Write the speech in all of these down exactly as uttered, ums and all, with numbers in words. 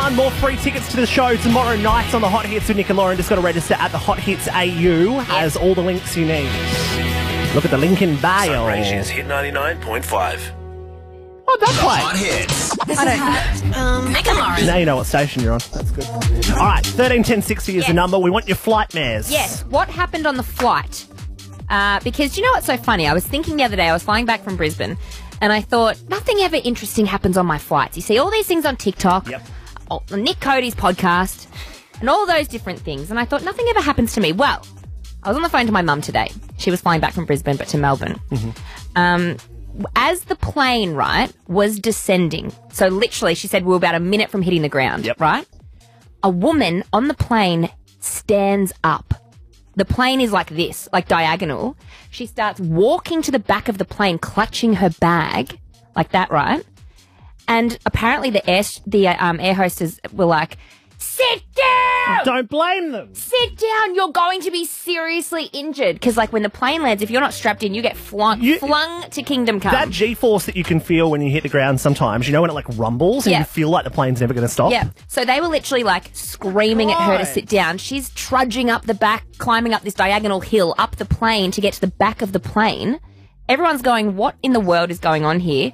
one, more free tickets to the show tomorrow night on the Hot Hits with Nick and Lauren. Just got to register at the Hot Hits A U. Has all the links you need. Look at the link in bio. Sunraysia's Hit ninety-nine point five. What'd that play? Hot Hits. This is hot. Um, Nick and Lauren. Now you know what station you're on. That's good. All right, thirteen ten sixty is Yes. the number. We want your flight mares. Yes, what happened on the flight? Uh, because do you know what's so funny? I was thinking the other day, I was flying back from Brisbane, and I thought, nothing ever interesting happens on my flights. You see all these things on TikTok, Yep. oh, Nick Cody's podcast, and all those different things, and I thought, nothing ever happens to me. Well, I was on the phone to my mum today. She was flying back from Brisbane, but to Melbourne. Mm-hmm. Um, as the plane, right, was descending, so literally she said we were about a minute from hitting the ground, Yep. right? A woman on the plane stands up. The plane is like this, like diagonal. She starts walking to the back of the plane, clutching her bag, like that, right? And apparently the air, the um, air hostess were like, sit down! Don't blame them. Sit down, you're going to be seriously injured. Because, like, when the plane lands, if you're not strapped in, you get flung, You- flung to kingdom come. That G-force that you can feel when you hit the ground sometimes, you know when it like rumbles and Yeah. you feel like the plane's never going to stop? Yeah. So they were literally like screaming at her to Right. sit down. She's trudging up the back, climbing up this diagonal hill, up the plane to get to the back of the plane. Everyone's going, what in the world is going on here?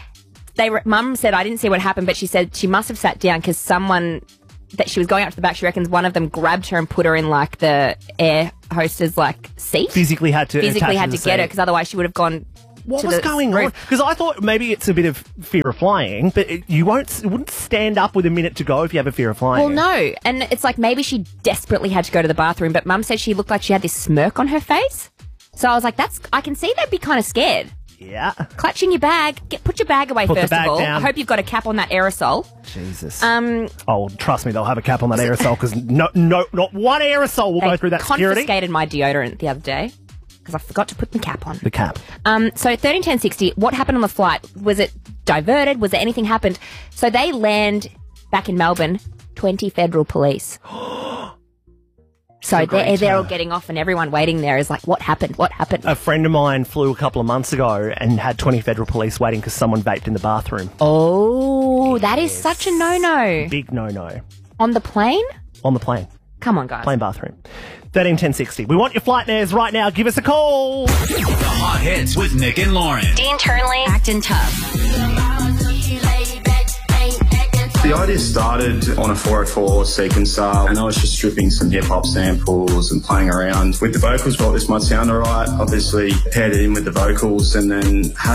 They re- Mum said, I didn't see what happened, but she said she must have sat down because someone that she was going up to the back, she reckons one of them grabbed her and put her in like the air hostess like seat. Physically had to Physically attach had to to the get her seat. because otherwise she would have gone. What to was the going on? roof. Because I thought maybe it's a bit of fear of flying, but it, you won't it wouldn't stand up with a minute to go if you have a fear of flying. Well, no. And it's like maybe she desperately had to go to the bathroom, but Mum said she looked like she had this smirk on her face. So I was like, that's, I can see they'd be kind of scared. Yeah. Clutching your bag, get, put your bag away Put the first bag of all. down. I hope you've got a cap on that aerosol. Jesus. Um, oh, trust me, they'll have a cap on that aerosol because no, no, not one aerosol will they go through that security. confiscated my deodorant the other day because I forgot to put the cap on. The cap. Um, so thirteen ten sixty, what happened on the flight? Was it diverted? Was there anything happened? So they land back in Melbourne, twenty federal police. So they're, they're all getting off and everyone waiting there is like, what happened? What happened? A friend of mine flew a couple of months ago and had twenty federal police waiting because someone vaped in the bathroom. Oh, that is such a no-no. Big no-no. On the plane? On the plane. Come on, guys. Plane bathroom. thirteen ten sixty. We want your flight mares right now. Give us a call. The Hot Hits with Nick and Lauren. Dean Turnley. Acting tough. The idea started on a four oh four sequencer, and I was just stripping some hip-hop samples and playing around with the vocals. Thought this might sound alright. Obviously paired it in with the vocals and then had